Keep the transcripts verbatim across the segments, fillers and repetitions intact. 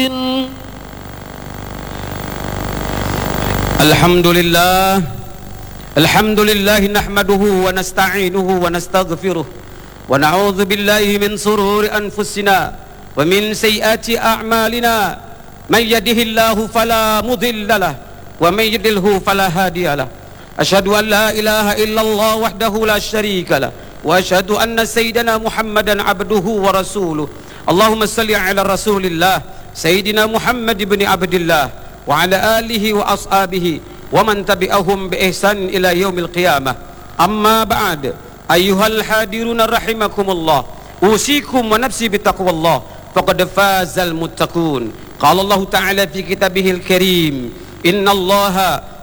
الحمد لله الحمد لله نحمده ونستعينه ونستغفره ونعوذ بالله من شرور أنفسنا ومن سيئات أعمالنا من يهده الله فلا مضل له ومن يضلل فلا هادي له أشهد أن لا إله إلا الله وحده لا شريك له وأشهد أن سيدنا محمدا عبده ورسوله اللهم صل على رسول الله سيدنا محمد بن عبد الله وعلى آله وأصحابه ومن تبعهم بإحسان إلى يوم القيامة أما بعد أيها الحاضرون رحمكم الله أوصيكم ونفسي بتقوى الله فقد فاز المتقون قال الله تعالى في كتابه الكريم إن الله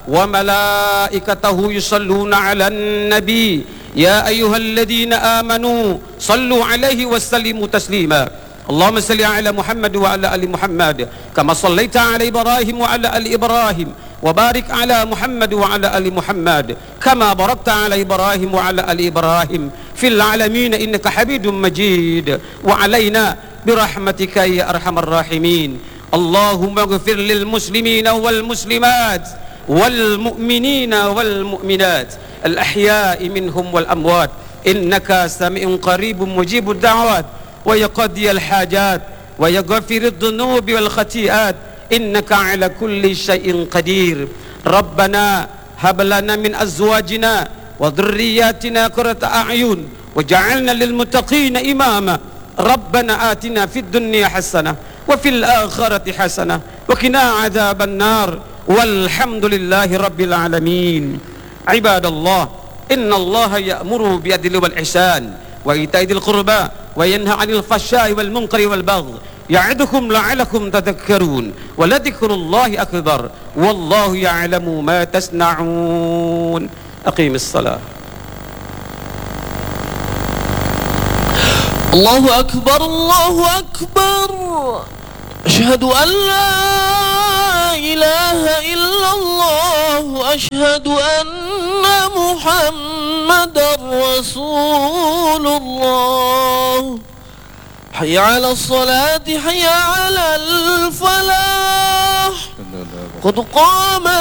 وملائكته يصلون على النبي يا أيها الذين آمنوا صلوا عليه وسلموا تسليما اللهم صل على محمد وعلى آل محمد كما صليت على إبراهيم وعلى آل إبراهيم وبارك على محمد وعلى آل محمد كما باركت على إبراهيم وعلى آل إبراهيم في العالمين إنك حميد مجيد وعلينا برحمتك يا أرحم الراحمين اللهم اغفر للمسلمين والمسلمات والمؤمنين والمؤمنات الأحياء منهم والأموات إنك سميع قريب مجيب الدعوات ويقضي الحاجات ويغفر الذنوب والخطيئات إنك على كل شيء قدير ربنا هب لنا من أزواجنا وذرياتنا قرة أعين وجعلنا للمتقين إماما ربنا آتنا في الدنيا حسنة وفي الآخرة حسنة وقنا عذاب النار والحمد لله رب العالمين عباد الله إن الله يأمر بالعدل والإحسان وإيتاء ذي القربى وينهى عن الفحشاء والمنكر والبغي يعظكم لعلكم تذكرون ولذكر الله أكبر والله يعلم ما تصنعون أقيم الصلاة الله أكبر الله أكبر أشهد أن لا إله إلا الله أشهد أن محمدا رسول الله حي على الصلاة حي على الفلاح قد قام